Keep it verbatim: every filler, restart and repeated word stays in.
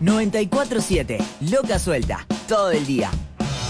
noventa y cuatro siete. Loca suelta. Todo el día.